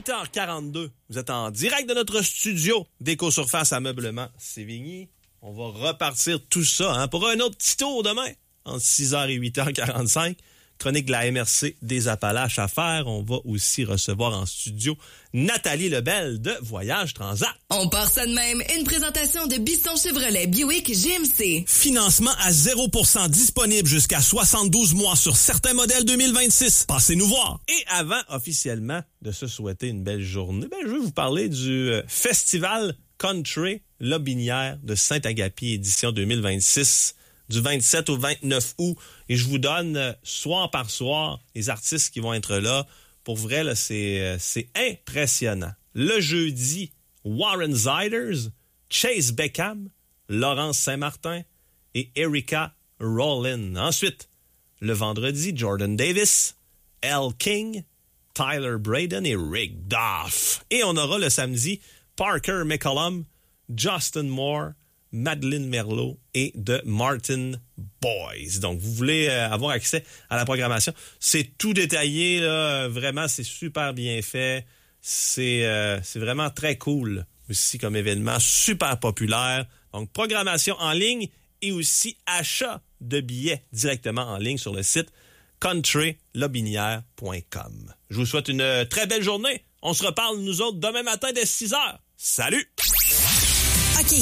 8h42. Vous êtes en direct de notre studio d'Éco-Surface Ameublement Sévigny. On va repartir tout ça pour un autre petit tour demain, entre 6h et 8h45. Chronique de la MRC des Appalaches à faire. On va aussi recevoir en studio Nathalie Lebel de Voyage Transat. On part ça de même. Une présentation de Bisson Chevrolet Buick GMC. Financement à 0% disponible jusqu'à 72 mois sur certains modèles 2026. Passez-nous voir. Et avant officiellement de se souhaiter une belle journée, je vais vous parler du Festival Country Lobinière de Saint-Agapi édition 2026. Du 27 au 29 août. Et je vous donne, soir par soir, les artistes qui vont être là. Pour vrai, là, c'est impressionnant. Le jeudi, Warren Ziders, Chase Beckham, Laurence Saint-Martin et Erika Rollin. Ensuite, le vendredi, Jordan Davis, Elle King, Tyler Braden et Rick Doff. Et on aura le samedi, Parker McCollum, Justin Moore, Madeleine Merlot et de Martin Boys. Donc, vous voulez avoir accès à la programmation. C'est tout détaillé, là. Vraiment, c'est super bien fait. C'est vraiment très cool aussi comme événement, super populaire. Donc, programmation en ligne et aussi achat de billets directement en ligne sur le site countrylobinière.com. Je vous souhaite une très belle journée. On se reparle, nous autres, demain matin dès 6h. Salut!